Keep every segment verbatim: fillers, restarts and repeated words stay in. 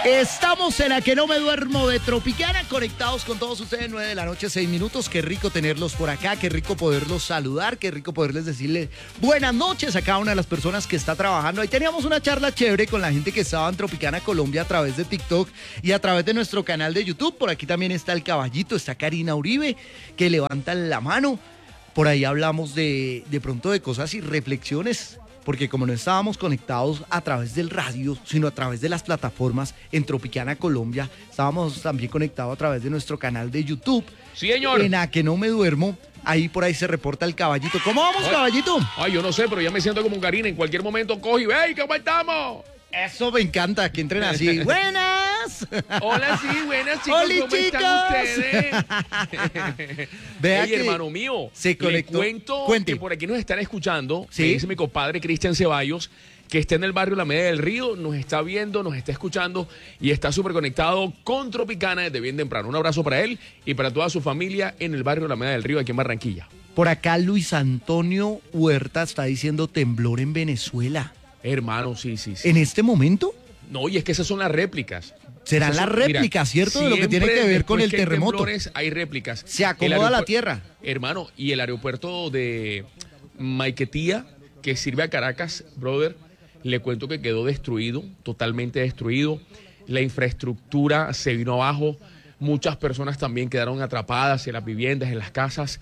Estamos en la que no me duermo de Tropicana, conectados con todos ustedes, nueve de la noche, seis minutos. Qué rico tenerlos por acá, qué rico poderlos saludar, qué rico poderles decirle buenas noches a cada una de las personas que está trabajando. Ahí teníamos una charla chévere con la gente que estaba en Tropicana Colombia a través de TikTok y a través de nuestro canal de YouTube. Por aquí también está el caballito, está Karina Uribe, que levantan la mano. Por ahí hablamos de, de pronto de cosas y reflexiones, porque como no estábamos conectados a través del radio, sino a través de las plataformas en Tropicana Colombia, estábamos también conectados a través de nuestro canal de YouTube. Sí, señor. En A Que No Me Duermo, ahí por ahí se reporta el caballito. ¿Cómo vamos, Ay, caballito? Ay, yo no sé, pero ya me siento como Karina. En cualquier momento coge y ve, ¡hey, cómo estamos! Eso me encanta, que entren así. ¡Buenas! Hola, sí, buenas, chicos. ¡Holi, ¿Cómo chicos! están ustedes? Vea Hey, que hermano mío, se conectó. le cuento Cuente. que por aquí nos están escuchando. ¿Sí? Me dice mi compadre Cristian Ceballos, que está en el barrio La Media del Río, nos está viendo, nos está escuchando y está súper conectado con Tropicana desde bien temprano. Un abrazo para él y para toda su familia en el barrio La Media del Río, aquí en Barranquilla. Por acá Luis Antonio Huerta está diciendo temblor en Venezuela. Hermano, sí, sí, sí. ¿En este momento? No, y es que esas son las réplicas. Serán Esas las son- réplicas, mira, ¿cierto? De lo que tiene siempre que ver con después el que hay terremoto. temblores, hay réplicas. Se El acomoda la aeropu- tierra. Hermano, y el aeropuerto de Maiquetía, que sirve a Caracas, brother, le cuento que quedó destruido, totalmente destruido. La infraestructura se vino abajo. Muchas personas también quedaron atrapadas en las viviendas, en las casas.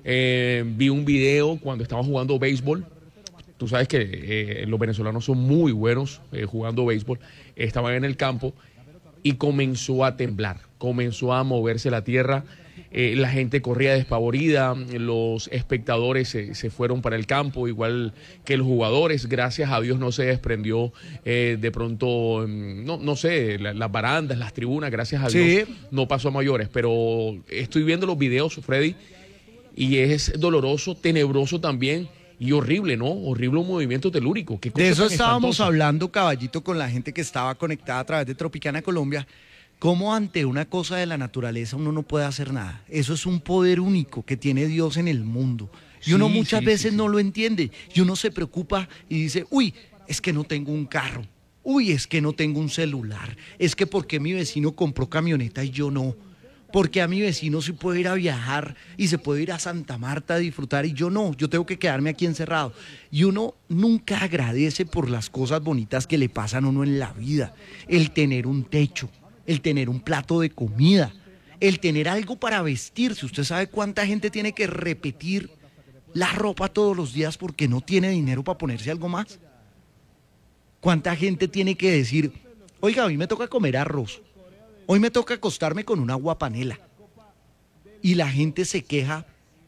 Eh, vi un video cuando estaban jugando béisbol. Tú sabes que eh, los venezolanos son muy buenos eh, jugando béisbol. Estaban en el campo y comenzó a temblar, comenzó a moverse la tierra. Eh, la gente corría despavorida, los espectadores se, se fueron para el campo, igual que los jugadores. Gracias a Dios no se desprendió eh, de pronto, no, no sé, la, las barandas, las tribunas, gracias a Dios Sí. no pasó a mayores. Pero estoy viendo los videos, Freddy, y es doloroso, tenebroso también. Y horrible, ¿no? Horrible un movimiento telúrico. ¿Qué cosa De eso tan estábamos espantosa? hablando, caballito, con la gente que estaba conectada a través de Tropicana Colombia. Cómo ante una cosa de la naturaleza uno no puede hacer nada. Eso es un poder único que tiene Dios en el mundo. Y uno Sí, muchas sí, veces sí, sí. no lo entiende. Y uno se preocupa y dice, uy, es que no tengo un carro. Uy, es que no tengo un celular. Es que ¿por qué mi vecino compró camioneta y yo no? Porque a mi vecino sí puede ir a viajar y se puede ir a Santa Marta a disfrutar y yo no, yo tengo que quedarme aquí encerrado. Y uno nunca agradece por las cosas bonitas que le pasan a uno en la vida. El tener un techo, el tener un plato de comida, el tener algo para vestirse. ¿Usted sabe cuánta gente tiene que repetir la ropa todos los días porque no tiene dinero para ponerse algo más? ¿Cuánta gente tiene que decir, oiga, a mí me toca comer arroz? Hoy me toca acostarme con una guapanela. Y la gente se queja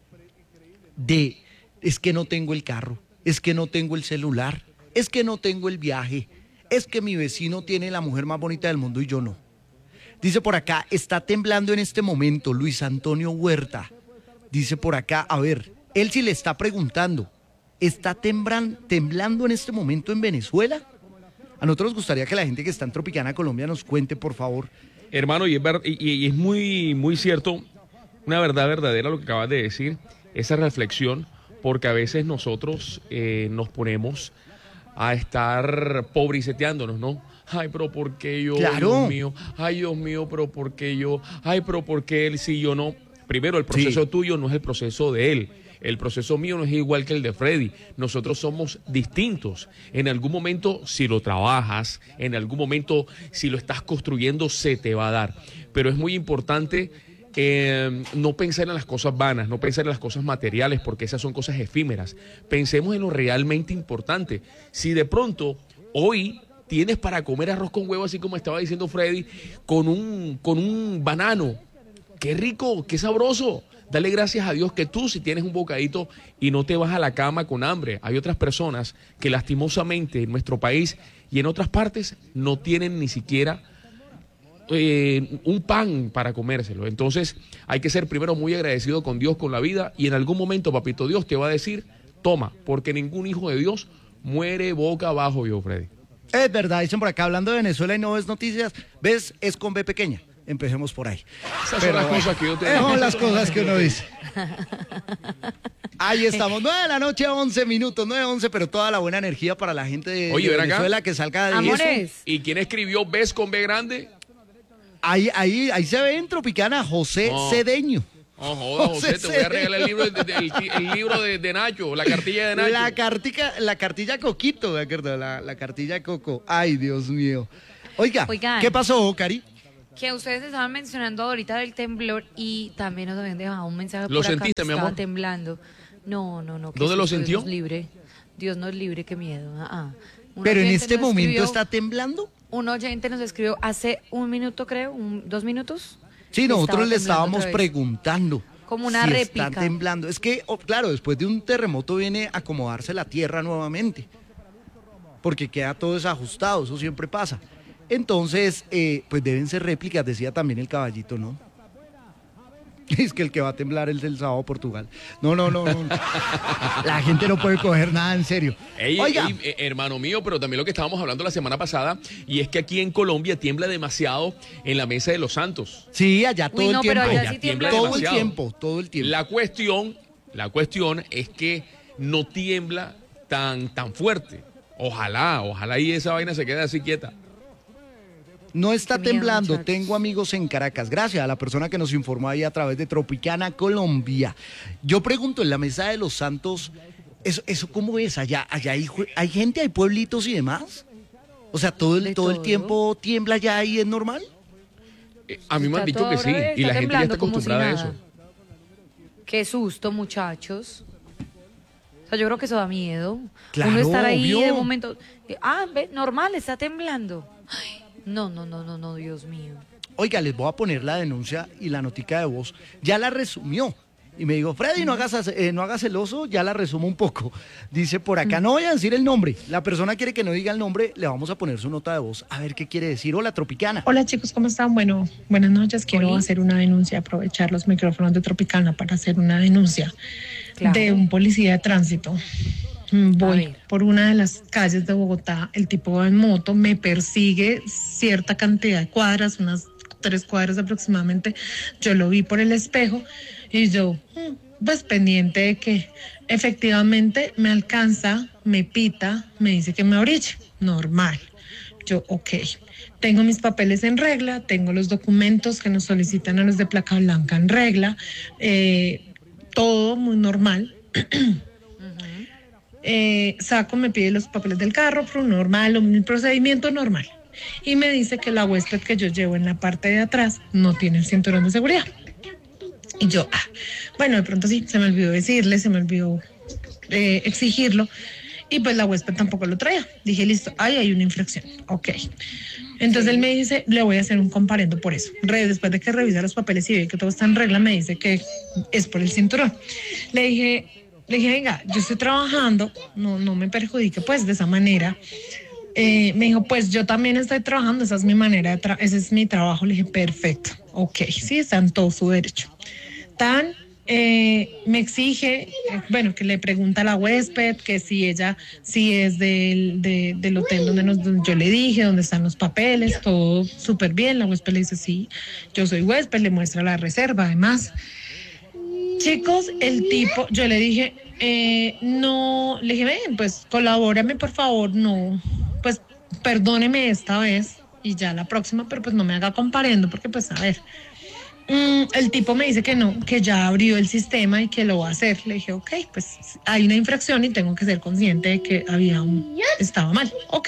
de, es que no tengo el carro, es que no tengo el celular, es que no tengo el viaje, es que mi vecino tiene la mujer más bonita del mundo y yo no. Dice por acá, está temblando en este momento Luis Antonio Huerta. Dice por acá, a ver, él sí le está preguntando, ¿está temblan, temblando en este momento en Venezuela? A nosotros nos gustaría que la gente que está en Tropicana Colombia nos cuente, por favor. Hermano, y es, ver- y, y es muy, muy cierto, una verdad verdadera lo que acabas de decir, esa reflexión, porque a veces nosotros eh, nos ponemos a estar pobriseteándonos, ¿no? Ay, pero ¿por qué yo? Claro. Dios mío. Ay, Dios mío, pero ¿por qué yo? Ay, pero ¿por qué él sí, yo no? Primero, el proceso Sí. tuyo no es el proceso de él. El proceso mío no es igual que el de Freddy. Nosotros somos distintos. En algún momento, si lo trabajas, en algún momento, si lo estás construyendo, se te va a dar. Pero es muy importante eh, no pensar en las cosas vanas, no pensar en las cosas materiales, porque esas son cosas efímeras. Pensemos en lo realmente importante. Si de pronto, hoy tienes para comer arroz con huevo, así como estaba diciendo Freddy, con un, con un banano, qué rico, qué sabroso. Dale gracias a Dios que tú si tienes un bocadito y no te vas a la cama con hambre. Hay otras personas que lastimosamente en nuestro país y en otras partes no tienen ni siquiera eh, un pan para comérselo. Entonces hay que ser primero muy agradecido con Dios, con la vida, y en algún momento, papito Dios te va a decir, toma, porque ningún hijo de Dios muere boca abajo, yo, Freddy. Es verdad, dicen por acá, hablando de Venezuela y no ves noticias, ves, es con B pequeña. Empecemos por ahí. Esas Pero, son las cosas que yo te son las cosas que uno dice. Ahí estamos, nueve de la noche, once minutos, nueve, once, pero toda la buena energía para la gente de, Oye, de ven acá. Venezuela que salga de Amores. eso. ¿Y quién escribió Ves con B grande? Ahí, ahí, ahí se ve en Tropicana José No. Cedeño. Oh, joda, José, te voy a regalar el libro, de, de- el, el libro de, de Nacho, la cartilla de Nacho. La cartica, la cartilla Coquito, de acuerdo, la, la cartilla Coco. Ay, Dios mío. Oiga, Oigan. ¿qué pasó, Cari? Que ustedes estaban mencionando ahorita del temblor y también nos habían dejado un mensaje ¿Lo por acá sentiste, que mi estaba amor? temblando. No, no, no. qué ¿Dónde lo susto, sintió? Dios nos libre. Dios nos libre, qué miedo. ah, ah. Un Pero en oyente este nos momento escribió- está temblando. Un oyente nos escribió hace un minuto, creo, un, dos minutos. Sí, nosotros Estaba le temblando estábamos otra vez. preguntando. Como una si réplica. Está temblando. Es que, oh, claro, después de un terremoto viene a acomodarse la tierra nuevamente. Porque queda todo desajustado, eso siempre pasa. Entonces, eh, pues deben ser réplicas, decía también el caballito, ¿no? Es que el que va a temblar es el sábado Portugal. No, no, no, no. La gente no puede coger nada en serio. Ey, Oiga, ey, eh, hermano mío, pero también lo que estábamos hablando la semana pasada, y es que aquí en Colombia tiembla demasiado en la Mesa de los Santos. sí, allá todo Uy, no, el tiempo. pero allá Allá sí tiembla tiembla. todo demasiado. el tiempo, todo el tiempo. La cuestión, la cuestión es que no tiembla tan, tan fuerte. Ojalá, ojalá y esa vaina se quede así quieta. No está Qué miedo, temblando, muchachos. tengo amigos en Caracas. Gracias a la persona que nos informó ahí a través de Tropicana Colombia. Yo pregunto, en la Mesa de los Santos, ¿eso, eso cómo es? ¿Allá, allá hay, jue- hay gente, hay pueblitos y demás? O sea, ¿todo el, De todo el todo. tiempo tiembla allá y es normal? Eh, a mí me han Está dicho que todo sí, al revés, y la está gente ya está temblando como si acostumbrada a nada. eso. Qué susto, muchachos. O sea, yo creo que eso da miedo. Claro, Uno estar ahí obvio. de momento. eh, Ah, ve, normal, está temblando. Ay, no, no, no, no, no, Dios mío. Oiga, les voy a poner la denuncia y la notica de voz. Ya la resumió. Y me dijo, Freddy, no hagas, eh, no hagas el oso, ya la resumo un poco. Dice por acá, no voy a decir el nombre. La persona quiere que no diga el nombre, le vamos a poner su nota de voz. A ver qué quiere decir. Hola, Tropicana. Hola chicos, ¿cómo están? Bueno, buenas noches. Quiero Oli. hacer una denuncia, aprovechar los micrófonos de Tropicana para hacer una denuncia Claro. de un policía de tránsito. Mm, A Voy ver. por una de las calles de Bogotá, el tipo va en moto, me persigue cierta cantidad de cuadras, unas tres cuadras aproximadamente. Yo lo vi por el espejo y yo, mm, pues pendiente de que efectivamente me alcanza, me pita, me dice que me orille. Normal. Yo, ok. Tengo mis papeles en regla, tengo los documentos que nos solicitan a los de placa blanca en regla, eh, todo muy normal. Eh, saco, me pide los papeles del carro, pro- normal, un procedimiento normal. Y me dice que la huésped que yo llevo en la parte de atrás no tiene el cinturón de seguridad. Y yo, ah, bueno, de pronto sí, se me olvidó decirle, se me olvidó eh, exigirlo. Y pues la huésped tampoco lo traía. Dije, listo, ahí hay una infracción. Ok. Entonces él me dice, le voy a hacer un comparendo por eso. Re- después de que revisa los papeles y ve que todo está en regla, me dice que es por el cinturón. Le dije, le dije, venga, yo estoy trabajando, no, no me perjudique pues de esa manera. Eh, me dijo, pues yo también estoy trabajando, esa es mi manera, de tra- ese es mi trabajo. Le dije, perfecto, ok, sí, está en todo su derecho. Tan, eh, me exige, eh, bueno, que le pregunta a la huésped que si ella, si es del, de- del hotel donde, nos, donde yo le dije, dónde están los papeles, todo súper bien. La huésped le dice, sí, yo soy huésped, le muestra la reserva, además. Chicos, el tipo, yo le dije, eh, no, le dije, ven, pues colabórame por favor, no, pues perdóneme esta vez y ya la próxima, pero pues no me haga comparendo porque pues a ver, mm, el tipo me dice que no, que ya abrió el sistema y que lo va a hacer. Le dije, ok, pues hay una infracción y tengo que ser consciente de que había un, estaba mal, ok.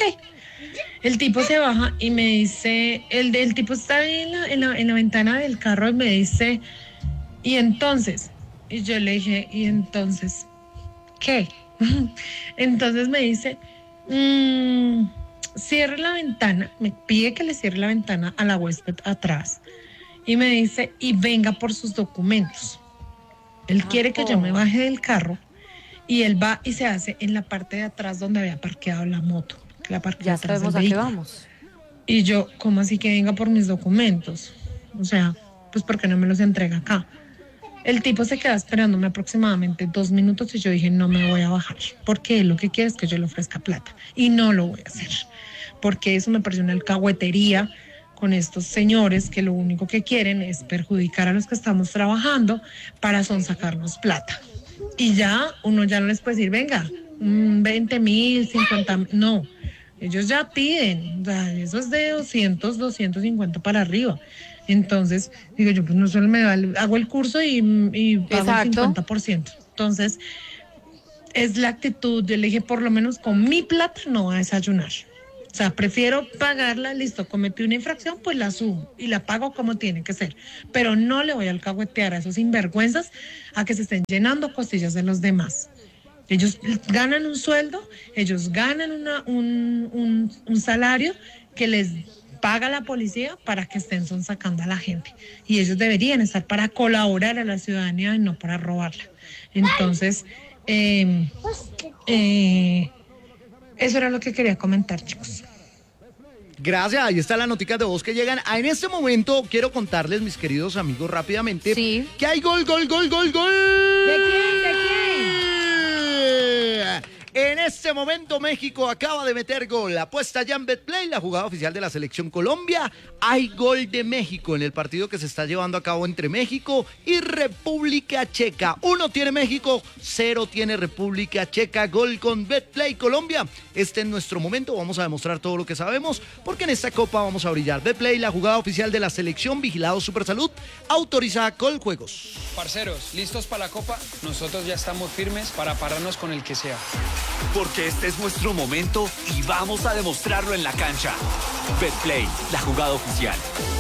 El tipo se baja y me dice, el del tipo está ahí en la, en la, en la ventana del carro y me dice, y entonces, y yo le dije, ¿y entonces qué? Entonces me dice, mmm, cierre la ventana, me pide que le cierre la ventana a la huésped atrás y me dice, y venga por sus documentos. Él Ah, quiere que yo me oh. baje del carro y él va y se hace en la parte de atrás donde había parqueado la moto, que la parqueó Ya atrás del sabemos a qué vehículo. vamos. Y yo, ¿cómo así que venga por mis documentos? O sea, pues ¿por qué no me los entrega acá? El tipo se queda esperándome aproximadamente dos minutos y yo dije, no me voy a bajar, porque él lo que quiere es que yo le ofrezca plata. Y no lo voy a hacer, porque eso me pareció una alcahuetería con estos señores que lo único que quieren es perjudicar a los que estamos trabajando para sonsacarnos plata. Y ya uno ya no les puede decir, venga, veinte mil, cincuenta mil, no. Ellos ya piden, o sea, eso es de doscientos, doscientos cincuenta para arriba. Entonces, digo yo, pues no solo me da, hago el curso y, y pago Exacto. el cincuenta por ciento. Entonces, es la actitud, yo le dije, por lo menos con mi plata no va a desayunar. O sea, prefiero pagarla, listo, cometí una infracción, pues la subo y la pago como tiene que ser. Pero no le voy a alcahuetear a esos sinvergüenzas a que se estén llenando costillas de los demás. Ellos ganan un sueldo, ellos ganan una, un, un, un salario que les paga la policía para que estén sonsacando a la gente. Y ellos deberían estar para colaborar a la ciudadanía y no para robarla. Entonces, eh, eh, eso era lo que quería comentar, chicos. Gracias, ahí está la notica de voz que llegan. Ah, en este momento quiero contarles, mis queridos amigos, rápidamente, Sí. que hay gol, gol, gol, gol, gol. ¿De quién? ¿De quién? En este momento México acaba de meter gol. Apuesta ya en Betplay, la jugada oficial de la selección Colombia. Hay gol de México en el partido que se está llevando a cabo entre México y República Checa. Uno tiene México, cero tiene República Checa. Gol con Betplay Colombia. Este es nuestro momento. Vamos a demostrar todo lo que sabemos porque en esta copa vamos a brillar. Betplay, la jugada oficial de la selección, vigilado Supersalud, autorizada Coljuegos. Parceros, ¿listos para la copa? Nosotros ya estamos firmes para pararnos con el que sea. Porque este es nuestro momento y vamos a demostrarlo en la cancha. Betplay, la jugada oficial.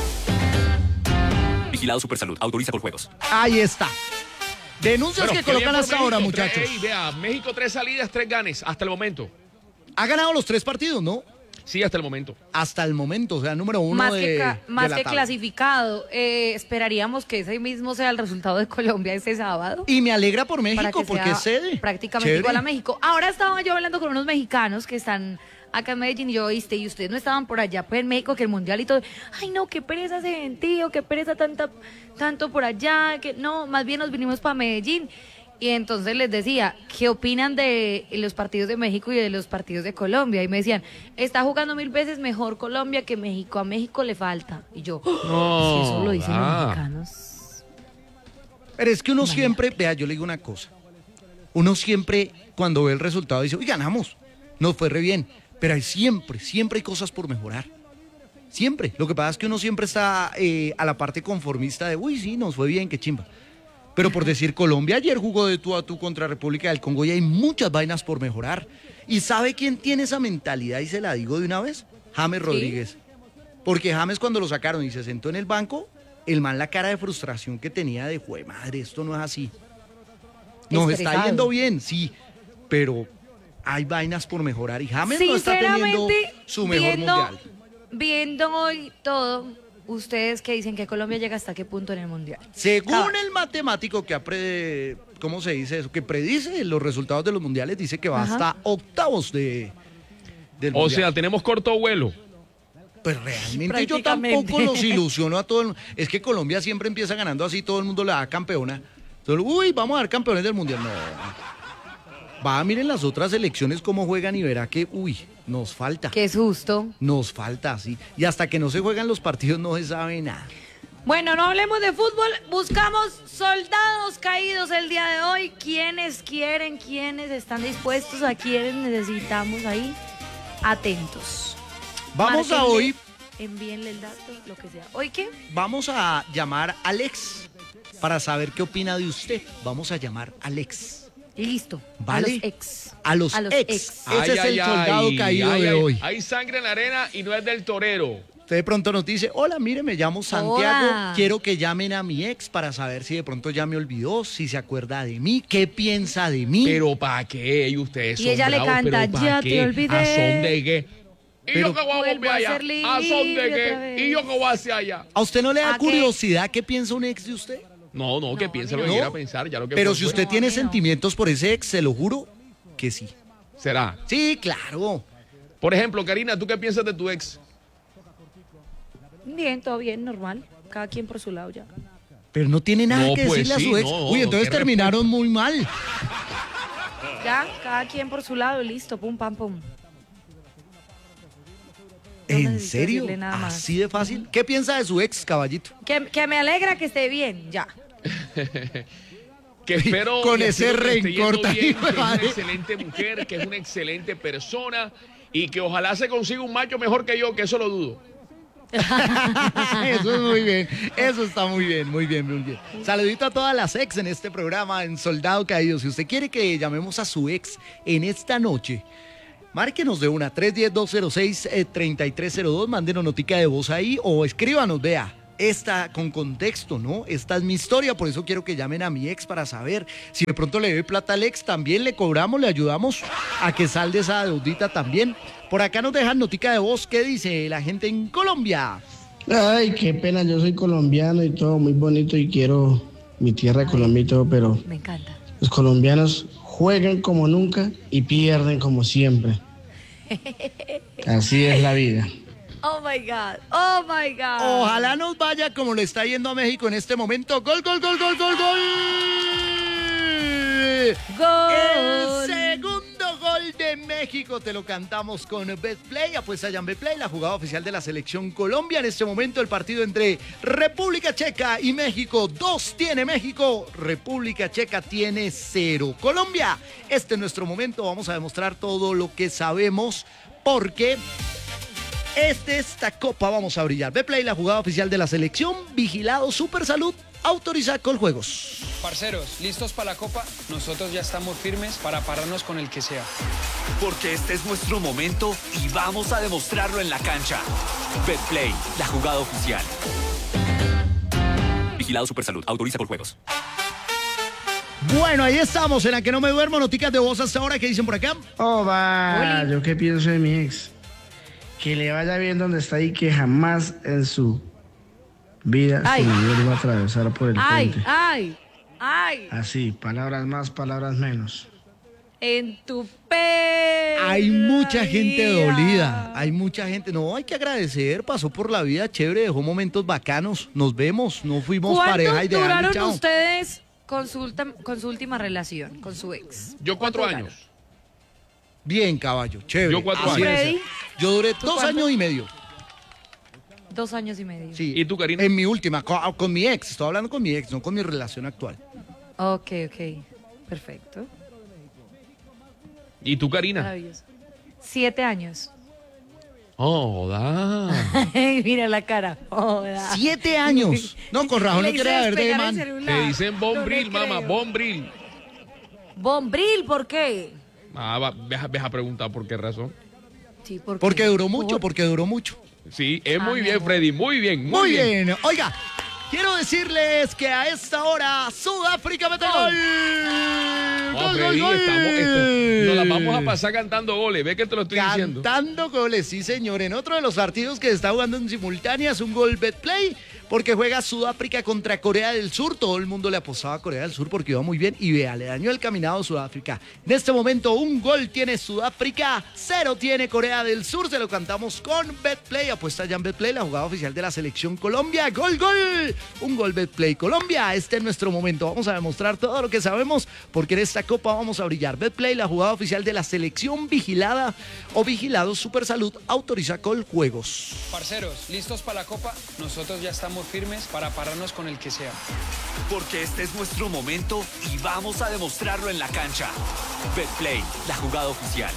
Vigilado Supersalud, autoriza por juegos. Ahí está. Denuncias Bueno, que qué bien colocan por hasta ahora, México. muchachos. Tres- ey, vea, México tres salidas, tres ganes, hasta el momento. Ha ganado los tres partidos, ¿no? Sí, hasta el momento. Hasta el momento, o sea, número uno Más de, que, ca- de más la que tabla. clasificado, eh, esperaríamos que ese mismo sea el resultado de Colombia este sábado. Y me alegra por para México, que porque sea es sede. prácticamente Chévere. igual a México. Ahora estaba yo hablando con unos mexicanos que están acá en Medellín y yo, ¿viste? Y ustedes no estaban por allá, pues en México, que el mundial y todo. Ay, no, qué pereza ese gentío, qué pereza tanta, tanto por allá, que no, más bien nos vinimos para Medellín. Y entonces les decía, ¿qué opinan de los partidos de México y de los partidos de Colombia? Y me decían, está jugando mil veces mejor Colombia que México, a México le falta. Y yo, No, si eso lo dicen ah. los mexicanos. Pero es que uno siempre, vea, yo le digo una cosa. Uno siempre, cuando ve el resultado, dice, uy, ganamos. Nos fue re bien. Pero hay siempre, siempre hay cosas por mejorar. Siempre. Lo que pasa es que uno siempre está eh, a la parte conformista de, uy, sí, nos fue bien, qué chimba. Pero por decir, Colombia ayer jugó de tú a tú contra República del Congo y hay muchas vainas por mejorar. ¿Y sabe quién tiene esa mentalidad? Y se la digo de una vez, James Rodríguez. Porque James, cuando lo sacaron y se sentó en el banco, el man, la cara de frustración que tenía de, jue madre, esto no es así. Nos está Estresado. yendo bien, sí, pero hay vainas por mejorar y James no está teniendo Sinceramente, su mejor viendo, mundial. viendo hoy todo, ustedes que dicen que Colombia llega hasta qué punto en el mundial. Según Cabal. el matemático que ha pre- ¿cómo se dice eso? Que predice los resultados de los mundiales, dice que va Ajá. hasta octavos de del O mundial. sea, tenemos corto vuelo. Pues realmente yo Prácticamente. tampoco los ilusiono a todo el mundo. Es que Colombia siempre empieza ganando así, todo el mundo le da campeona. Entonces, uy, vamos a dar campeones del mundial. No. Va, miren las otras selecciones cómo juegan y verá que, uy, nos falta. Qué susto. Nos falta, sí. Y hasta que no se juegan los partidos no se sabe nada. Bueno, no hablemos de fútbol, buscamos soldados caídos el día de hoy. ¿Quiénes quieren? ¿Quiénes están dispuestos? ¿A quiénes necesitamos ahí? Atentos. Vamos a Márquenle, hoy, envíenle el dato, lo que sea. ¿Hoy qué? vamos a llamar a Alex para saber qué opina de usted. Vamos a llamar a Alex. Listo. ¿Vale? A los ex. A los, A los ex. ex. Ese es el soldado caído ay, de ay, hoy. Hay sangre en la arena y no es del torero. Usted de pronto nos dice, hola, mire, me llamo Santiago, Hola. quiero que llamen a mi ex para saber si de pronto ya me olvidó, si se acuerda de mí, qué piensa de mí. Pero ¿para qué? Y ustedes Y son ella le bravos, canta, pero ¿pa' "Ya qué? te olvidé". ¿A son de qué? ¿Y Pero- yo qué voy a Vuelvo volver a allá? ser ¿A son de libre otra qué? vez. ¿Y yo qué voy a hacer allá? ¿A usted no le da ¿A qué? curiosidad qué piensa un ex de usted? No, no, que No, piense a lo mí que no. quiera pensar. Ya lo que Pero fue, si fue. usted No, tiene a mí no. sentimientos por ese ex, se lo juro que sí. ¿Será? Sí, claro. Por ejemplo, Karina, ¿tú qué piensas de tu ex? Bien, todo bien, normal. Cada quien por su lado ya. Pero no tiene nada No, que pues decirle sí, a su ex. no, Uy, entonces qué terminaron muy mal. Ya, cada quien por su lado y listo, pum, pam, pum. No ¿En necesito serio? decirle nada más. ¿Así de fácil? ¿Qué piensa de su ex, caballito? Que, que me alegra que esté bien, ya. Que espero Con y ese espero que le esté yendo rencor tan bien, hijo que de es una madre. excelente mujer, que es una excelente persona y que ojalá se consiga un macho mejor que yo, que eso lo dudo. Eso es muy bien, eso está muy bien, muy bien, muy bien. Saludito a todas las ex en este programa en Soldado Caído. Si usted quiere que llamemos a su ex en esta noche, márquenos de una tres uno cero, dos cero seis, tres tres cero dos, mándenos notica de voz ahí o escríbanos, vea. Esta con contexto, ¿no? Esta es mi historia, por eso quiero que llamen a mi ex para saber si de pronto le debe plata al ex, también le cobramos, le ayudamos a que salde esa deudita también. Por acá nos dejan notica de voz, ¿qué dice la gente en Colombia? Ay, qué pena, yo soy colombiano y todo muy bonito y quiero mi tierra de Colombia y todo, pero Me encanta. los colombianos juegan como nunca y pierden como siempre. Así es la vida. Oh my God, oh my God. Ojalá nos vaya como le está yendo a México en este momento. ¡Gol, gol, gol, gol, gol, gol! Gol. El segundo gol de México te lo cantamos con Betplay. Apuesta ya en Betplay, la jugada oficial de la selección Colombia. En este momento el partido entre República Checa y México. Dos tiene México, República Checa tiene cero. Colombia, este es nuestro momento. Vamos a demostrar todo lo que sabemos porque... Este, esta copa vamos a brillar. Betplay, la jugada oficial de la selección. Vigilado Super Salud. Autoriza Coljuegos. Parceros, ¿listos para la copa? Nosotros ya estamos firmes para pararnos con el que sea. Porque este es nuestro momento y vamos a demostrarlo en la cancha. Betplay, la jugada oficial. Vigilado Supersalud. Autoriza Coljuegos. Bueno, ahí estamos, en la que no me duermo. Noticas de voz hasta ahora. ¿Qué dicen por acá? Oh, va, Oli. yo qué pienso de mi ex. Que le vaya bien donde está y que jamás en su vida Ay. se me vuelva a atravesar por el Ay, puente. ay, ay. Así, palabras más, palabras menos. En tu pe. Hay mucha gente dolida. Hay mucha gente. No, hay que agradecer. Pasó por la vida chévere, dejó momentos bacanos. Nos vemos, no fuimos pareja ¿Cuánto ideal. y duraron chao. ustedes con su, ultim- con su última relación, con su ex? Yo cuatro ¿Cuánto años. Bien, caballo, chévere. Yo cuatro Así años. debe ser. Freddy, Yo duré dos cuánto? años y medio. Dos años y medio. Sí. ¿Y tú, Karina? En mi última, con, con mi ex. Estoy hablando con mi ex, no con mi relación actual. Ok, ok. Perfecto. ¿Y tú, Karina? Maravilloso. Siete años. Oh, da. Mira la cara. Joda. Siete años. No, con razón Le no hice quería ver de despegar el man. celular. Te dicen No le bombril, mamá, creo. bombril. Bombril, ¿por qué? Ah, va, ves, a- ves a preguntar por qué razón. Sí, ¿por qué? Porque duró mucho, Por- porque duró mucho. Sí, es Ah, muy mi bien, amor. Freddy, muy bien, muy, Muy bien. Oiga, quiero decirles que a esta hora Sudáfrica mete gol. No, Gol, Freddy, gol, gol. estamos, esto- nos las vamos a pasar cantando goles, ve que te lo estoy diciendo. Cantando goles, sí señor. En otro de los partidos que se está jugando en simultáneas, un gol Betplay, porque juega Sudáfrica contra Corea del Sur. Todo el mundo le apostaba a Corea del Sur porque iba muy bien. Y vea, le dañó el caminado a Sudáfrica. En este momento, un gol tiene Sudáfrica, cero tiene Corea del Sur. Se lo cantamos con Betplay. Apuesta ya en Betplay, la jugada oficial de la selección Colombia. Gol, gol. Un gol Betplay Colombia. Este es nuestro momento. Vamos a demostrar todo lo que sabemos porque en esta copa vamos a brillar. Betplay, la jugada oficial de la selección vigilada o vigilado Super Salud. Autoriza Coljuegos. Parceros, ¿listos para la copa? Nosotros ya estamos firmes para pararnos con el que sea. Porque este es nuestro momento y vamos a demostrarlo en la cancha. Betplay, la jugada oficial.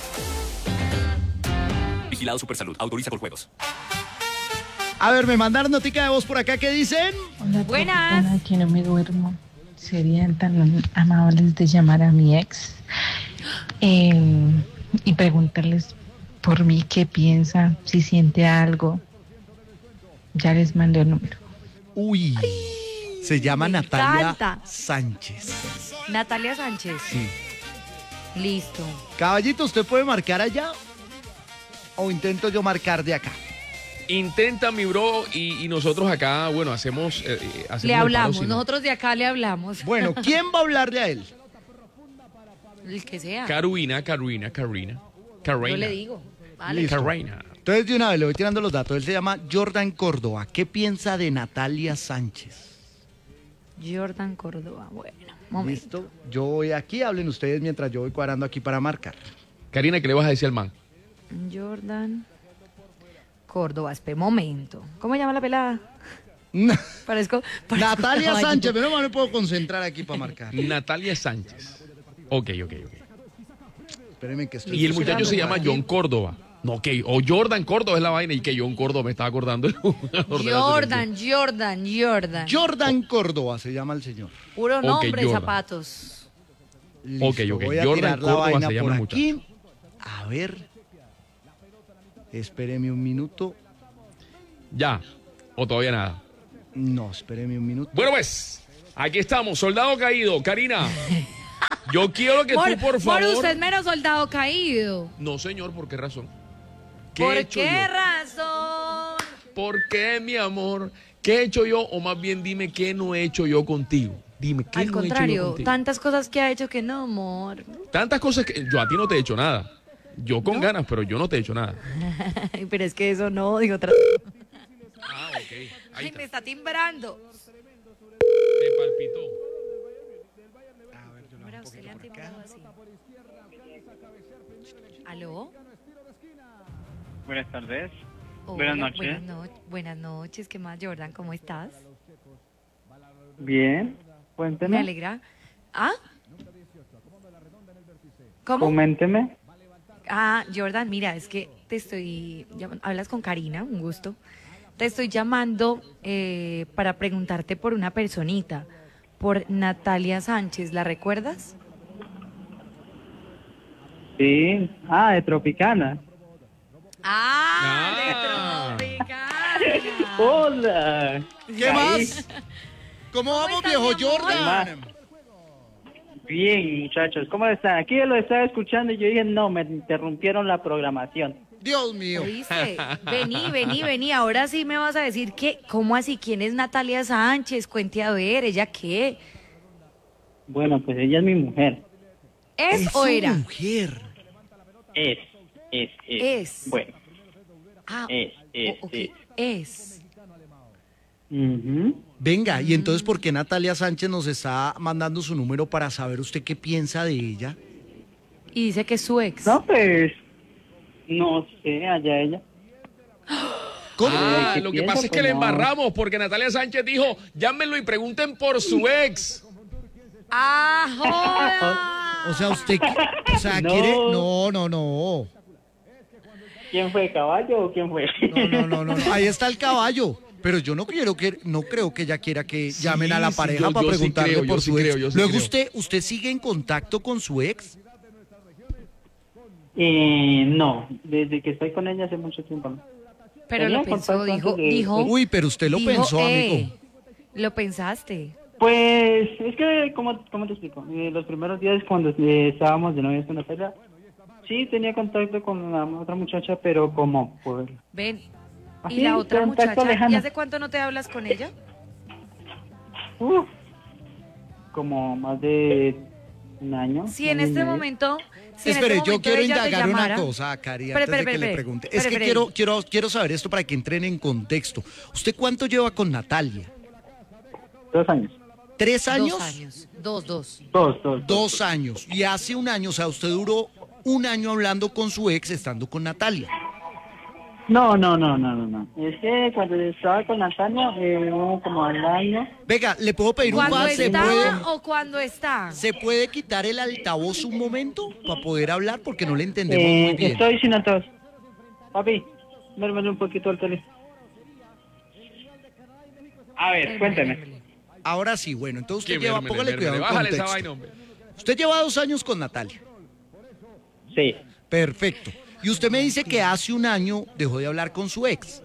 Vigilado Supersalud. Autoriza Coljuegos. A ver, me mandaron notica de voz por acá. ¿Qué dicen? Hola, Buenas. tropicana, que no me duermo. Serían tan amables de llamar a mi ex eh, y preguntarles por mí qué piensa, si siente algo. Ya les mando el número. Uy, se llama me Natalia encanta. Sánchez. Natalia Sánchez. Sí. Listo. Caballito, ¿usted puede marcar allá? ¿O intento yo marcar de acá? Intenta, mi bro, y, y nosotros acá, bueno, hacemos... eh, eh, hacemos Le el palo, hablamos. si no. Nosotros de acá le hablamos. Bueno, ¿quién va a hablarle a él? El que sea. Carolina, Carolina, Carolina. Carolina. Yo le digo. Vale. Listo. Carolina. Entonces, de una vez le voy tirando los datos. Él se llama Jordan Córdoba. ¿Qué piensa de Natalia Sánchez? Jordan Córdoba. Bueno, momento. ¿Listo? Yo voy aquí, hablen ustedes mientras yo voy cuadrando aquí para marcar. Karina, ¿qué le vas a decir al man? Jordan Córdoba, espera un momento. ¿Cómo se llama la pelada? Parezco, parezco Natalia caballito. Sánchez, pero no me puedo concentrar aquí para marcar. Natalia Sánchez. Ok, ok, ok. Espérenme que estoy Y el muchacho se llama John Córdoba. No, que o Jordan Córdoba es la vaina y que John Córdoba me estaba acordando el jugador de la Jordan, Jordan, Jordan. Jordan Córdoba se llama el señor. Puro Ok, nombre, Jordan. zapatos. Listo, Ok, ok. voy a Jordan tirar la Córdoba vaina se llama por el aquí. A ver. Espéreme un minuto. selección. Ya. O todavía nada. No, espéreme un minuto. Bueno, pues, aquí estamos, soldado caído. Karina, yo quiero que Por, tú, por favor. por usted mero soldado caído. No, señor, ¿por qué razón? ¿Qué ¿Por he hecho qué yo? razón? ¿Por qué, mi amor? ¿Qué he hecho yo? O más bien, dime qué no he hecho yo contigo. Dime, ¿qué Al no he hecho yo contrario, contigo? tantas cosas que ha hecho que no, amor. Tantas cosas que yo a ti no te he hecho nada. Yo con ganas, pero yo no te he hecho nada. Pero es que eso no, digo otra. Ah, ok. Ahí Ay, está. me está timbrando. Te palpitó. Mira, usted le han timbrado así. ¿Aló? Buenas tardes. Hola, Buenas noches. Buenas, no- buenas noches, ¿qué más, Jordan? ¿Cómo estás? Bien. Me Cuénteme. alegra. ¿Ah? ¿Cómo? Coménteme. Ah, Jordan, mira, es que te estoy llamando, hablas con Karina, un gusto. Te estoy llamando eh, para preguntarte por una personita, por Natalia Sánchez, ¿la recuerdas? Sí. Ah, de Tropicana. ¡Ah! de Tropicana. Hola. ¿Qué más? ¿Cómo vamos, estás, viejo mi amor? Jordan? Bien, muchachos. ¿Cómo están? Aquí lo estaba escuchando y yo dije, no, me interrumpieron la programación. Dios mío. ¿Oíste? Vení, vení, vení. Ahora sí me vas a decir que, ¿cómo así? ¿Quién es Natalia Sánchez? Cuente a ver, ¿ella qué? Bueno, pues ella es mi mujer. ¿Es o su era? mujer. Es, es, es. Es. Bueno, Ah, es, es, o- ok, es. es. Ujú. Venga, y entonces, ¿por qué Natalia Sánchez nos está mandando su número para saber usted qué piensa de ella? Y dice que es su ex. No, pues, no sé, allá ella. ¿Cómo? Ah, ¿qué lo que piensa? pasa es que Pues le no. embarramos porque Natalia Sánchez dijo, llámenlo y pregunten por su ex. ¡Ah, joda! O sea, usted, o sea, No. quiere, no, no, no, ¿Quién fue, caballo o quién fue? no, no, no, no, no. Ahí está el caballo. Pero yo no quiero que, no creo que ella quiera que Sí, llamen a la sí, pareja yo- para yo sí preguntarle creo, yo por sí su creo, ex. yo sí Luego creo. usted, usted sigue en contacto con su ex. Eh, no, desde que estoy con ella hace mucho tiempo. ¿no? Pero Tenía lo pensó, contacto dijo, antes de- dijo. Uy, pero usted lo dijo, pensó, eh, amigo. Lo pensaste. Pues es que, ¿cómo, cómo te explico? Eh, los primeros días cuando eh, estábamos de novios con Natalia, sí tenía contacto con la otra muchacha, pero como por... Ven. Así, ¿Y la otra contacto muchacha? lejano. ¿Y hace cuánto no te hablas con ella? Uf, como más de un año. Si en año y este medio. momento. Si en Espere, este yo momento quiero ella te indagar una llamara- cosa, Cari, Espere, antes de espere, que le espere, pregunte. espere, Es que espere. quiero, quiero, quiero saber esto para que entren en contexto. ¿Usted cuánto lleva con Natalia? Dos años. ¿Tres años? Dos años. Dos, dos. Dos, dos. Dos años. Y hace un año, o sea, usted duró un año hablando con su ex estando con Natalia. No, no, no, no, no, no. Es que cuando estaba con Natalia, eh, hubo como al año. Venga, ¿le puedo pedir un ¿Cuándo favor? ¿Se estaba puede, o cuando está? ¿Se puede quitar el altavoz un momento para poder hablar? Porque no le entendemos Eh, muy bien. estoy sin altavoz. Papi, mérmele un poquito al tele. A ver, cuénteme. Ahora sí, bueno, entonces usted Que lleva, mérmele, póngale mérmele, cuidado al bájale esa contexto. vaina, hombre. Usted lleva dos años con Natalia. Sí. Perfecto. Y usted me dice que hace un año dejó de hablar con su ex.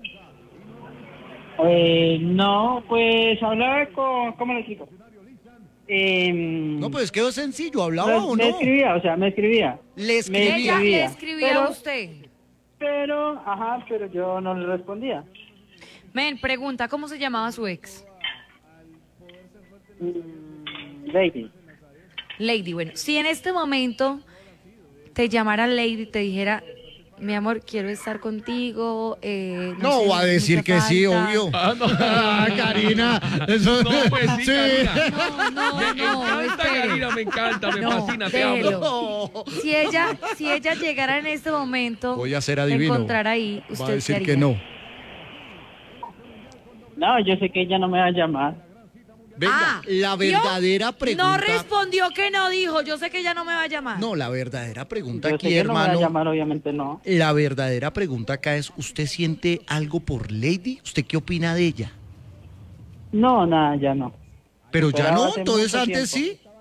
Eh, no, pues hablaba con... ¿Cómo le explico? Eh, No, pues quedó sencillo, ¿hablaba me, o me no? escribía, o sea, me escribía. Le Me escribía. Ella le escribía, escribía pero- a usted. Pero, ajá, pero yo no le respondía. Men, pregunta, ¿cómo se llamaba su ex? Mm, Lady. Lady, bueno, si en este momento te llamara Lady y te dijera, mi amor, quiero estar contigo. Eh, No, sé, va a decir mucha que sí, falta. obvio. Ah, no. Ah, Karina. Eso... No, pues sí, Karina. No, no, Me no, encanta, espere. Karina, me encanta, me No, fascina, te déjelo. amo. No. Si ella, si ella llegara en este momento, Voy a ser te adivino. encontrar ahí, Va a ¿usted decir qué que haría? no. No, yo sé que ella no me va a llamar. Venga, Ah, la ¿vio? verdadera pregunta. No respondió que no, dijo, yo sé que ella no me va a llamar. No, la verdadera pregunta Yo sé aquí, que no me va a hermano. llamar, obviamente no. La verdadera pregunta acá es, ¿usted siente algo por Lady? ¿Usted qué opina de ella? No, nada, ya no. Pero ya Esperaba no, hace entonces mucho antes tiempo. sí.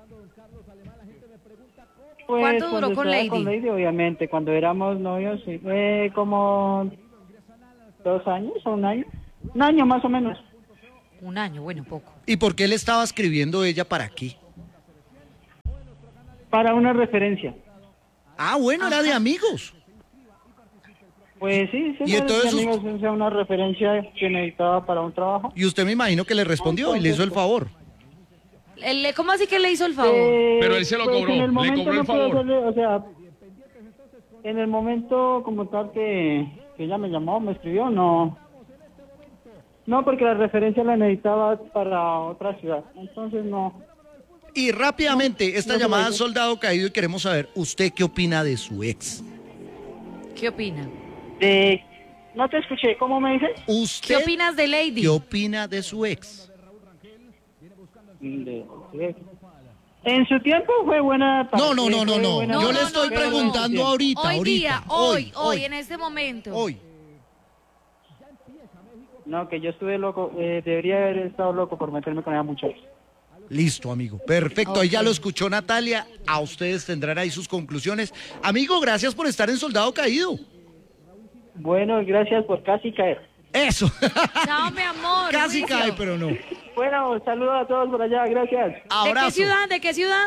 Pues, ¿Cuánto duró cuando con estaba Lady? Con Lady, obviamente. Cuando éramos novios, sí. Fue como dos años o un año. Un año más o menos. Un año, bueno, poco. ¿Y por qué le estaba escribiendo ella para qué? Para una referencia. Ah, bueno, era de amigos. Pues sí, sí. Y era entonces de amigos, o sea, una referencia que necesitaba para un trabajo. Y usted me imagino que le respondió y le hizo el favor. Él- ¿Cómo así que le hizo el favor? Eh, Pero él se lo pues, cobró, en el le momento cobró el no pude favor. hacerle, o sea, en el momento como tal que, que ella me llamó, me escribió, no. No, porque la referencia la necesitaba para otra ciudad. Entonces no. Y rápidamente, esta no se llamada lo al hizo. soldado caído y queremos saber, ¿usted qué opina de su ex? ¿Qué opina? De, no te escuché, ¿cómo me dices? ¿Usted ¿Qué opinas de Lady? qué opina de su ex? De- de- en su tiempo fue buena. No, no, no, no, fue no. buena- Yo No, le no, estoy no, no, no. preguntando ahorita, Hoy ahorita. día, hoy, hoy, en este momento. Hoy. No, que yo estuve loco, eh, debería haber estado loco por meterme con ella muchacha. Listo, amigo. Perfecto. Ahí ya Ok. lo escuchó Natalia. A ustedes tendrán ahí sus conclusiones. Amigo, gracias por estar en Soldado Caído. Bueno, gracias por casi caer. Eso. Chao, mi amor. Casi juicio. cae, pero no. Bueno, saludos a todos por allá, gracias. ¿De Abrazo. qué ciudad? ¿De qué ciudad?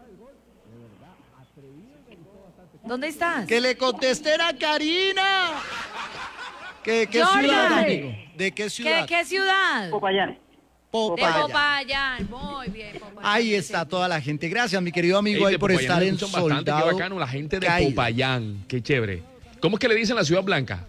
¿Dónde estás? Que le conteste a Karina. ¿Qué, qué Jordan. ciudad, amigo? ¿De qué ¿Qué, ciudad? qué ciudad? Popayán. De Popayán. Popayán. Muy bien, Popayán. Ahí está toda la gente. Gracias, mi querido amigo, Ey, ahí de por Popayán estar nos en escuchan bastante, Soldado qué bacano, la gente de Caído. Popayán, qué chévere. ¿Cómo es que le dicen la Ciudad Blanca?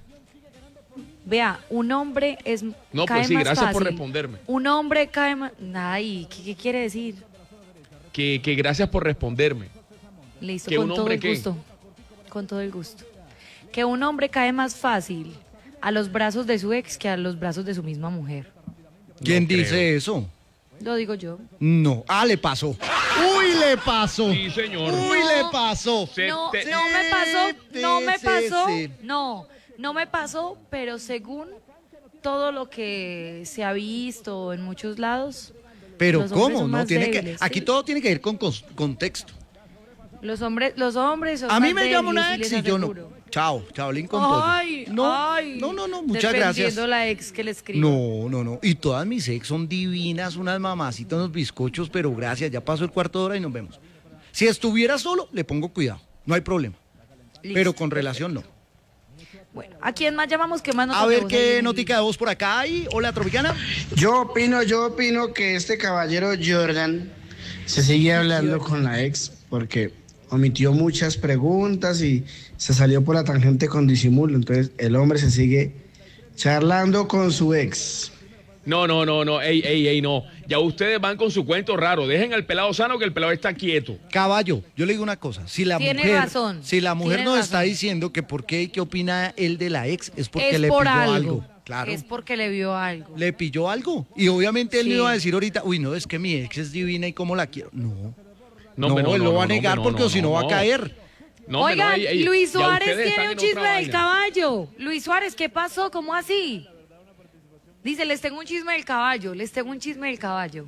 Vea, un hombre es. No, cae pues sí, más gracias por fácil. responderme. Un hombre cae más. Ay, ¿qué, qué quiere decir? Que, que gracias por responderme. Listo, ¿Que con un todo hombre el qué? gusto. Con todo el gusto. Que un hombre cae más fácil a los brazos de su ex que a los brazos de su misma mujer. ¿Quién No creo. dice eso? Lo digo yo. No. Ah, le pasó. Uy, le pasó. Sí, señor. Uy, No. le pasó. Se No, te- no me pasó, no me Sí, pasó, sí. no, no me pasó, pero según todo lo que se ha visto en muchos lados, Pero Los hombres ¿cómo? son No más tiene que. débiles, Aquí sí. todo tiene que ir con cos- contexto. los hombres, los hombres son A mí más me llama débiles, una sí ex les y yo no. aseguro. Chao, chaolín con pollo. Ay, no, ay, no, no, no, muchas gracias. defendiendo la ex que le escribe. No, no, no. Y todas mis ex son divinas, unas mamacitas, unos bizcochos, pero gracias, ya pasó el cuarto de hora y nos vemos. Si estuviera solo, le pongo cuidado, no hay problema. Listo. Pero con relación no. Bueno, ¿a quién más llamamos? ¿Qué más nos A ver tocamos qué ahí? notica de voz por acá hay. Hola, Tropicana. Yo opino, yo opino que este caballero Jordan se sigue hablando con la ex porque omitió muchas preguntas y se salió por la tangente con disimulo. Entonces el hombre se sigue charlando con su ex. No, no, no, no, ey, ey, ey, no. Ya ustedes van con su cuento raro. Dejen al pelado sano que el pelado está quieto. Caballo, yo le digo una cosa, si la Tiene mujer, razón, si la mujer tiene nos razón. está diciendo que por qué y qué opina él de la ex, es porque Es le por pilló algo. algo. Claro. Es porque le vio algo. Le pilló algo. Y obviamente él Sí. no iba a decir ahorita, uy, no, es que mi ex es divina y cómo la quiero. No. No, hombre, él lo va a no, negar hombre, porque no, si no, no, va a no. caer. No, hombre, no, Oigan, ey, ey, Luis ya Suárez ustedes tiene están un en otra chisme del vaina. caballo. Luis Suárez, ¿qué pasó? ¿Cómo así? Dice, les tengo un chisme del caballo, les tengo un chisme del caballo.